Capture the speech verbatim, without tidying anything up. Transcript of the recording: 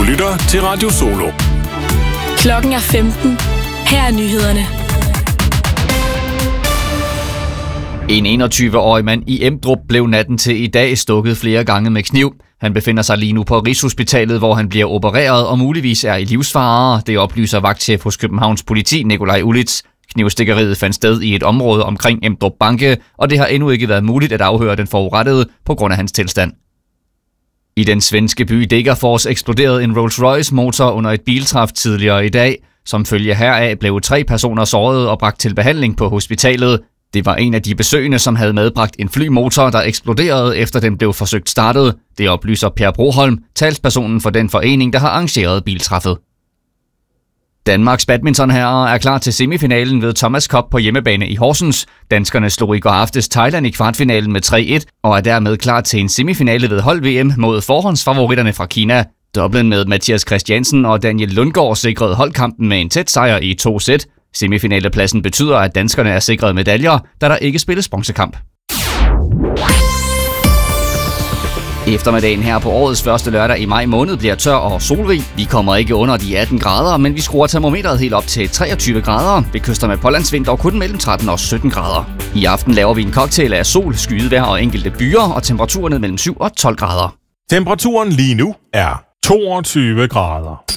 lytter til Radio Solo. Klokken er femten. Her er nyhederne. En enogtyve-årig mand i Emdrup blev natten til i dag stukket flere gange med kniv. Han befinder sig lige nu på Rigshospitalet, hvor han bliver opereret og muligvis er i livsfare. Det oplyser vagtchef hos Københavns Politi, Nikolaj Ulitz. Knivstikkeriet fandt sted i et område omkring Emdrup Banke, og det har endnu ikke været muligt at afhøre den forurettede på grund af hans tilstand. I den svenske by Degerfors eksploderede en Rolls-Royce motor under et biltræf tidligere i dag. Som følge heraf blev tre personer såret og bragt til behandling på hospitalet. Det var en af de besøgende, som havde medbragt en flymotor, der eksploderede efter den blev forsøgt startet. Det oplyser Per Broholm, talspersonen for den forening, der har arrangeret biltræffet. Danmarks badmintonherrer er klar til semifinalen ved Thomas Cup på hjemmebane i Horsens. Danskerne slog i går aftes Thailand i kvartfinalen med tre et og er dermed klar til en semifinale ved hold-V M mod forhåndsfavoritterne fra Kina. Doublen med Mathias Christiansen og Daniel Lundgaard sikrede holdkampen med en tæt sejr i to sæt. Semifinalepladsen betyder, at danskerne er sikret medaljer, da der ikke spilles bronzekamp. Eftermiddagen her på årets første lørdag i maj måned bliver tør og solrig. Vi kommer ikke under de atten grader, men vi skruer termometeret helt op til treogtyve grader. Ved kyster med pålandsvind dog kun mellem tretten og sytten grader. I aften laver vi en cocktail af sol, skydevejr og enkelte byer, og temperaturen mellem syv og tolv grader. Temperaturen lige nu er toogtyve grader.